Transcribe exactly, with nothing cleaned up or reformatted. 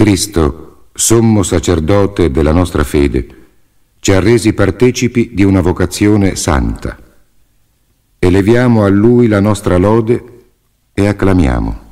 Cristo, sommo sacerdote della nostra fede, ci ha resi partecipi di una vocazione santa. Eleviamo a Lui la nostra lode e acclamiamo.